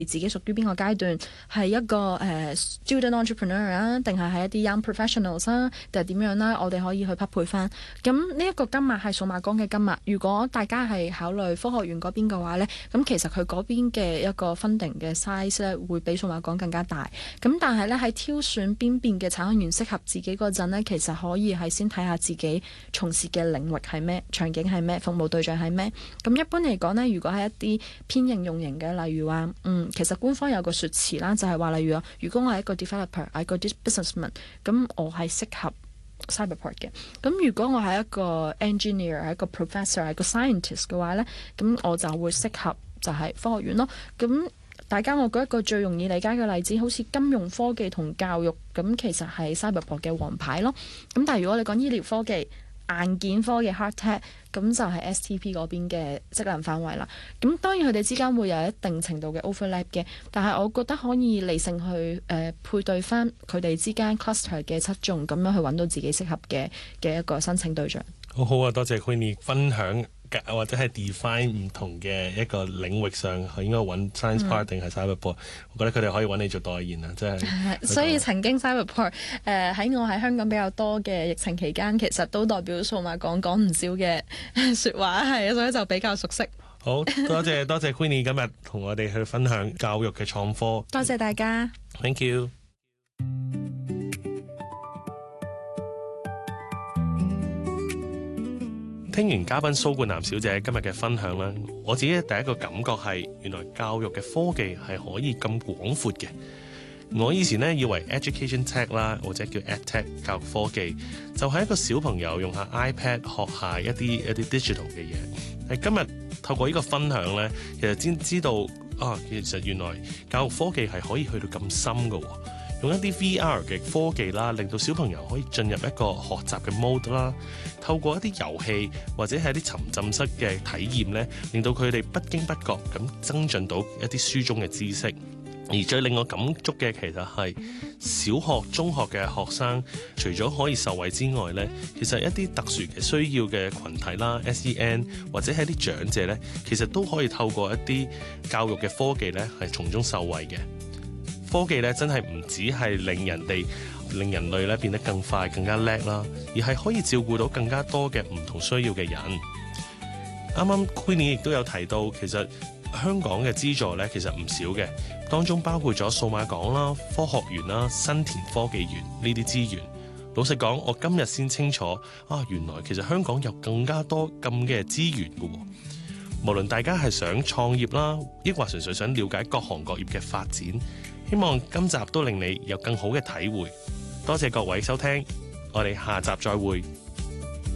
自己屬於邊個階段，係一個student entrepreneur 啊，定係一啲 young professionals 啊，定係點樣啦？我哋可以去匹配翻。咁呢一個金額係數碼港嘅金額。如果大家係考慮科學園嗰邊嘅話呢，咁其實佢嗰邊嘅一個 funding 嘅 size 咧，會比數碼港更加大。咁但係呢，喺挑選邊邊嘅產學園適合自己嗰陣呢，其實可以係先睇下自己從事嘅領域係咩，場景係咩，服務對象係咩。咁一般嚟講呢，如果係一啲偏應用型嘅，例如話其實官方有個説詞啦，就係話例如啊，如果我係一個 developer，係一個 businessman， 咁我係適合 cyberport 嘅。咁如果我係一個 engineer， 係一個 professor， 係一個 scientist 嘅話呢，咁我就會適合就係科學園咯。咁大家我舉一個最容易理解嘅例子，好似金融科技同教育，咁其實係 cyberport 嘅王牌咯。咁但係如果你講醫療科技、硬件科嘅 hard tech， 咁就係 STP 嗰邊嘅職能範圍啦。咁當然佢哋之間會有一定程度嘅 overlap 嘅，但係我覺得可以理性去配對翻佢哋之間 cluster 嘅側重，咁樣去揾到自己適合嘅一個申請對象。 好啊，多謝 Queenie 分享或者係 define 唔同嘅一個領域上，佢應該揾 Science Park 定係 Cyberport。我覺得佢哋可以揾你做代言啊，即係。 所以曾經 Cyberport 喺我喺香港比較多嘅疫情期間，其實都代表數碼港講唔少嘅説話，係，所以就比較熟悉。 好多謝多謝 Queenie 今日同我哋去分享教育嘅創科。 多謝大家。 Thank you。聽完嘉賓蘇冠南小姐今日嘅分享啦，我自己第一個感覺係，原來教育嘅科技係可以咁廣闊嘅。我以前呢，以為 education tech 啦，或者叫 edtech 教育科技，就係一個小朋友用下 iPad 學下一啲 digital 嘅嘢。今日透過呢個分享呢，其實先知道其實原來教育科技係可以去到咁深㗎喎。用一啲 VR 嘅科技啦，令到小朋友可以進入一個學習嘅 mode 啦。透過一啲遊戲或者係一啲沉浸式嘅體驗咧，令到佢哋不經不覺咁增進到一啲書中嘅知識。而最令我感觸嘅其實係小學、中學嘅學生，除咗可以受惠之外咧，其實一啲特殊嘅需要嘅群體啦 SEN 或者係啲長者咧，其實都可以透過一啲教育嘅科技咧，係從中受惠嘅。科技咧真係唔止係令人類咧變得更快更加叻啦，而係可以照顧到更加多嘅唔同需要嘅人。啱啱 Queenie 亦都有提到，其實香港嘅資助咧其實唔少嘅，當中包括咗數碼港啦、科學園啦、新田科技園呢啲資源。老實講，我今日先清楚原來其實香港有更加多咁嘅資源㗎喎。無論大家係想創業啦，抑或純粹想了解各行各業嘅發展，希望今集都令你有更好嘅體會。多謝各位收聽，我哋下集再會。